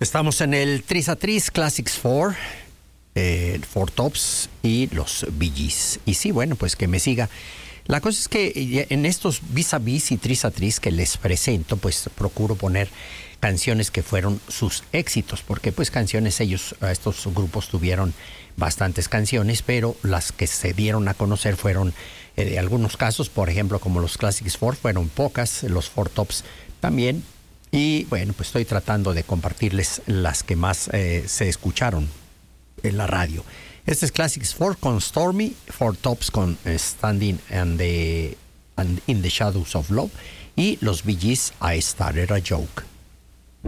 Estamos en el Tris a Tris Classics 4, Four Tops y los Bee Gees. Y sí, bueno, pues que me siga. La cosa es que en estos vis a vis y tris a tris que les presento, pues procuro poner canciones que fueron sus éxitos, porque pues canciones estos grupos tuvieron bastantes canciones, pero las que se dieron a conocer fueron, algunos casos, por ejemplo, como los Classics 4, fueron pocas, los Four Tops también. Y bueno, pues estoy tratando de compartirles las que más se escucharon en la radio. Este es Classics 4 con Stormy, Four Tops con Standing in the Shadows of Love y los Bee Gees, I Started a Joke.